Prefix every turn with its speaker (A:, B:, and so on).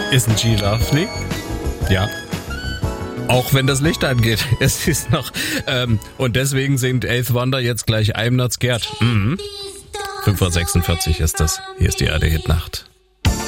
A: Isn't she lovely? Ja. Auch wenn das Licht angeht. Es ist noch... und deswegen singt Eighth Wonder jetzt gleich I'm Not Scared. 5:46 ist das. Hier ist die ARD-Hit-Nacht.